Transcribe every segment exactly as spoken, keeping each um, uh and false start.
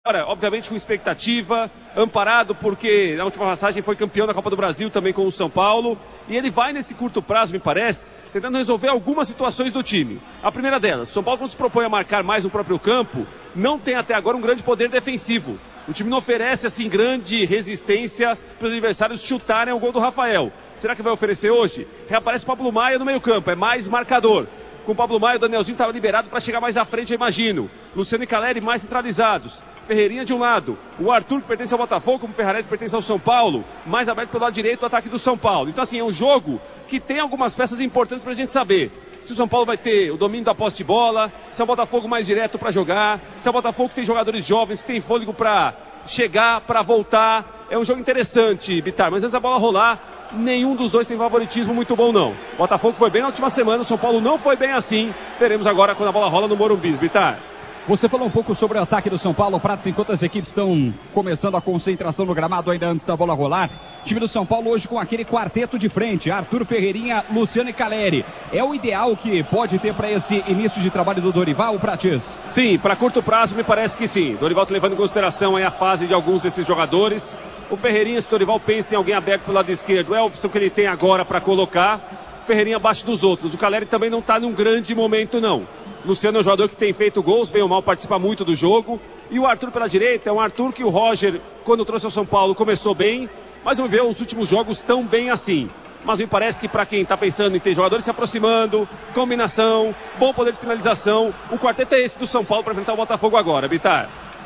Agora, obviamente com expectativa, amparado porque na última passagem foi campeão da Copa do Brasil também com o São Paulo. E ele vai nesse curto prazo, me parece, tentando resolver algumas situações do time. A primeira delas, o São Paulo, quando se propõe a marcar mais no próprio campo, não tem até agora um grande poder defensivo. O time não oferece assim grande resistência para os adversários chutarem o gol do Rafael. Será que vai oferecer hoje? Reaparece o Pablo Maia no meio campo, é mais marcador. Com o Pablo Maia, o Danielzinho estava liberado para chegar mais à frente, eu imagino. Luciano e Caleri mais centralizados. Ferreirinha de um lado. O Arthur, que pertence ao Botafogo, como o Ferrarese pertence ao São Paulo, mais aberto pelo lado direito do ataque do São Paulo. Então, assim, é um jogo que tem algumas peças importantes para a gente saber. Se o São Paulo vai ter o domínio da posse de bola, se é o Botafogo mais direto para jogar, se é o Botafogo que tem jogadores jovens, que tem fôlego para chegar, para voltar. É um jogo interessante, Bitar, mas antes da bola rolar, nenhum dos dois tem favoritismo muito bom, não. O Botafogo foi bem na última semana, o São Paulo não foi bem assim. Veremos agora quando a bola rola no Morumbi, Bitar. Você falou um pouco sobre o ataque do São Paulo, Pratos, enquanto as equipes estão começando a concentração no gramado ainda antes da bola rolar. Time do São Paulo hoje com aquele quarteto de frente, Arthur, Ferreirinha, Luciano e Caleri. É o ideal que pode ter para esse início de trabalho do Dorival, Prates? Sim, para curto prazo me parece que sim. Dorival está levando em consideração aí a fase de alguns desses jogadores. O Ferreirinha, se o Dorival pensa em alguém aberto pelo lado esquerdo, é a opção que ele tem agora para colocar. Ferreirinha abaixo dos outros. O Caleri também não está num grande momento, não. Luciano é um jogador que tem feito gols, bem ou mal participa muito do jogo. E o Arthur pela direita é um Arthur que o Roger, quando trouxe ao São Paulo, começou bem, mas não vê os últimos jogos tão bem assim. Mas me parece que para quem está pensando em ter jogadores se aproximando, combinação, bom poder de finalização, o quarteto é esse do São Paulo para enfrentar o Botafogo agora, Bitar.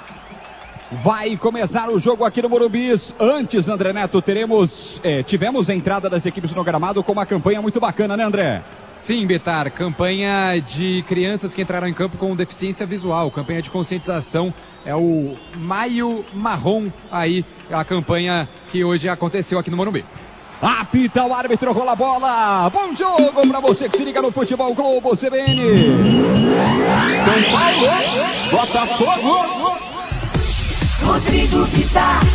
Vai começar o jogo aqui no Morumbi. Antes, André Neto, teremos, é, tivemos a entrada das equipes no gramado com uma campanha muito bacana, né, André? Sim, Bitar, campanha de crianças que entraram em campo com deficiência visual, campanha de conscientização, é o Maio Marrom aí, a campanha que hoje aconteceu aqui no Morumbi. Apita o árbitro, rola a bola, bom jogo pra você que se liga no Futebol Globo, C B N. São Paulo, Botafogo. Rodrigo Bitar.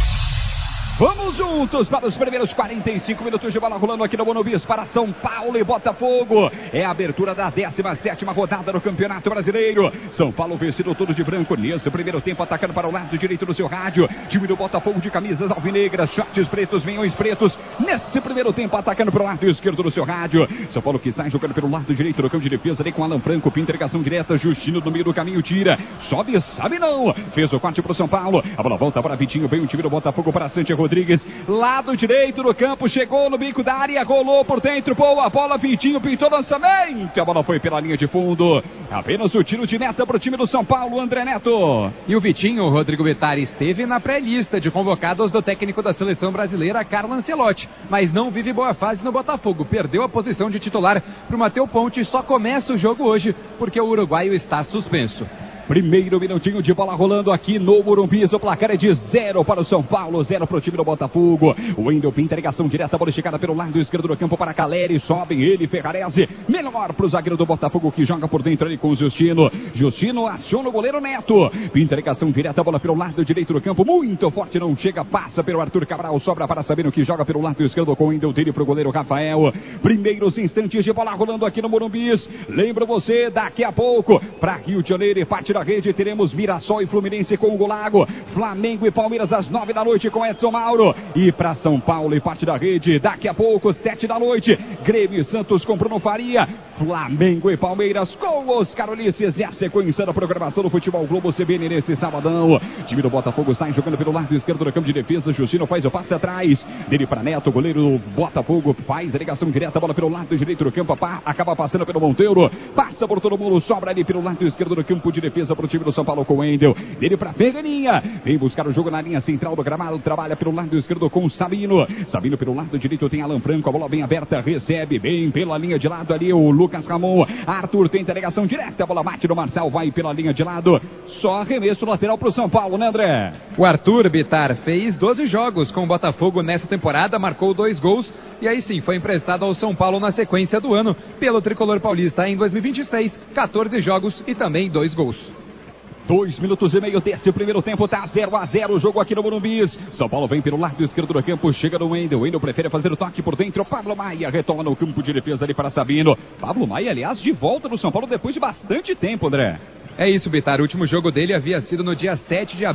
Vamos juntos para os primeiros quarenta e cinco minutos de bola rolando aqui no Morumbi para São Paulo e Botafogo. É a abertura da décima sétima rodada do Campeonato Brasileiro. São Paulo vestido todo de branco nesse primeiro tempo, atacando para o lado direito do seu rádio. Time do Botafogo de camisas alvinegras, shorts pretos, meiões pretos. Nesse primeiro tempo, atacando para o lado esquerdo do seu rádio. São Paulo que sai jogando pelo lado direito do campo de defesa ali com Alan Franco. Pinta ligação direta, Justino no meio do caminho, tira. Sobe, sabe não. Fez o corte para o São Paulo. A bola volta para Vitinho, vem o time do Botafogo para Santiago Rodrigues, lado direito do campo, chegou no bico da área, rolou por dentro, boa a bola, Vitinho pintou lançamento, a bola foi pela linha de fundo, apenas o tiro de meta para o time do São Paulo, André Neto. E o Vitinho, o Rodrigo Bitar, esteve na pré-lista de convocados do técnico da seleção brasileira, Carlo Ancelotti, mas não vive boa fase no Botafogo, perdeu a posição de titular para o Matheus Ponte, só começa o jogo hoje porque o uruguaio está suspenso. Primeiro minutinho de bola rolando aqui no Morumbi. O placar é de zero para o São Paulo, zero para o time do Botafogo. O Wendel pinta ligação direta, bola esticada pelo lado esquerdo do campo para Caleri. Sobem ele, Ferrarese. Melhor para o zagueiro do Botafogo que joga por dentro ali com o Justino. Justino aciona o goleiro Neto. Pinta ligação direta, bola pelo lado direito do campo. Muito forte, não chega, passa pelo Arthur Cabral. Sobra para Sabino que joga pelo lado esquerdo com o Wendel dele para o goleiro Rafael. Primeiros instantes de bola rolando aqui no Morumbi. Lembra você, daqui a pouco, para Rio de Janeiro e parte da rede, teremos Mirassol e Fluminense com o Golago, Flamengo e Palmeiras às nove da noite com Edson Mauro, e para São Paulo e parte da rede, daqui a pouco, sete da noite, Grêmio e Santos com Bruno Faria, Flamengo e Palmeiras com Oscar Ulisses, e a sequência da programação do Futebol Globo C B N nesse sabadão. Time do Botafogo sai jogando pelo lado esquerdo do campo de defesa, Justino faz o passe atrás, dele para Neto, goleiro do Botafogo faz a ligação direta, bola pelo lado direito do campo, acaba passando pelo Monteiro, passa por todo mundo, sobra ali pelo lado esquerdo do campo de defesa para o time do São Paulo com o Wendel, dele para Ferreirinha, vem buscar o jogo na linha central do gramado, trabalha pelo lado esquerdo com o Sabino, Sabino pelo lado direito tem Alan Franco, a bola bem aberta, recebe bem pela linha de lado ali o Lucas Ramon, Arthur tenta a ligação direta, a bola bate no Marçal, vai pela linha de lado, só arremesso lateral para o São Paulo, né, André? O Arthur Bitar fez doze jogos com o Botafogo nessa temporada, marcou dois gols e aí sim foi emprestado ao São Paulo na sequência do ano pelo Tricolor Paulista em dois mil e vinte e seis, quatorze jogos e também dois gols. Dois minutos e meio desse primeiro tempo, tá zero a zero o jogo aqui no Morumbi. São Paulo vem pelo lado esquerdo do campo, chega no Wendel. Wendel prefere fazer o toque por dentro. Pablo Maia retoma no campo de defesa ali para Sabino. Pablo Maia, aliás, de volta no São Paulo depois de bastante tempo, André. É isso, Bitar. O último jogo dele havia sido no dia sete de abril.